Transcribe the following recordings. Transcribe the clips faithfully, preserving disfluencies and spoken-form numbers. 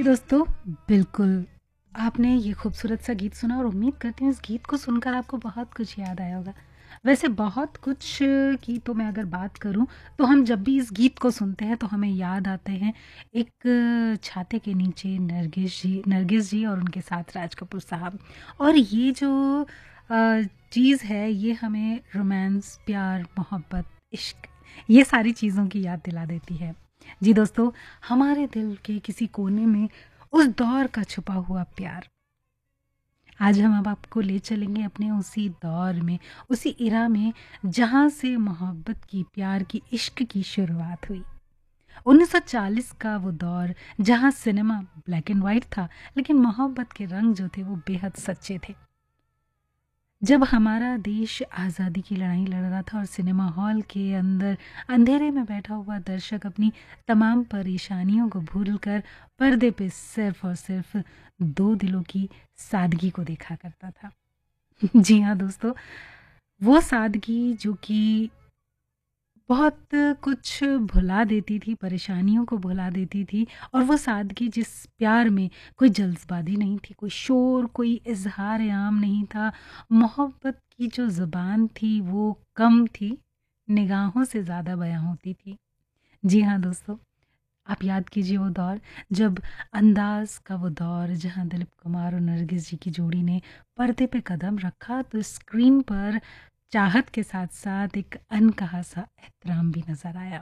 दोस्तों, बिल्कुल, आपने ये खूबसूरत सा गीत सुना और उम्मीद करती हूँ इस गीत को सुनकर आपको बहुत कुछ याद आया होगा। वैसे बहुत कुछ की तो मैं अगर बात करूँ, तो हम जब भी इस गीत को सुनते हैं तो हमें याद आते हैं एक छाते के नीचे नरगिस जी नरगिस जी और उनके साथ राज कपूर साहब। और ये जो अ, चीज़ है ये हमें रोमांस, प्यार, मोहब्बत, इश्क ये सारी चीज़ों की याद दिला देती है। जी दोस्तों, हमारे दिल के किसी कोने में उस दौर का छुपा हुआ प्यार। आज हम अब आपको ले चलेंगे अपने उसी दौर में, उसी इरा में जहाँ से मोहब्बत की, प्यार की, इश्क की शुरुआत हुई। उन्नीस सौ चालीस का वो दौर जहाँ सिनेमा ब्लैक एंड व्हाइट था, लेकिन मोहब्बत के रंग जो थे वो बेहद सच्चे थे। जब हमारा देश आज़ादी की लड़ाई लड़ रहा था और सिनेमा हॉल के अंदर अंधेरे में बैठा हुआ दर्शक अपनी तमाम परेशानियों को भूलकर पर्दे पे सिर्फ और सिर्फ दो दिलों की सादगी को देखा करता था। जी हाँ दोस्तों, वो सादगी जो कि बहुत कुछ भुला देती थी, परेशानियों को भुला देती थी। और वो सादगी जिस प्यार में कोई जल्दबाज़ी नहीं थी, कोई शोर, कोई इज़हार-ए-आम नहीं था। मोहब्बत की जो ज़ुबान थी वो कम थी, निगाहों से ज़्यादा बयाँ होती थी। जी हाँ दोस्तों, आप याद कीजिए वो दौर जब अंदाज़ का वो दौर जहाँ दिलीप कुमार और नरगिस जी की जोड़ी ने पर्दे पे कदम रखा तो स्क्रीन पर चाहत के साथ-साथ एक अनकहा सा एहतराम भी नज़र आया।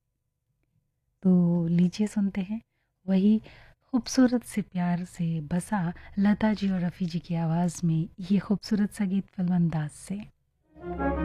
तो लीजिए सुनते हैं वही खूबसूरत से प्यार से बसा लता जी और रफ़ी जी की आवाज़ में ये खूबसूरत सा गीत फिल्म अंदाज़ से।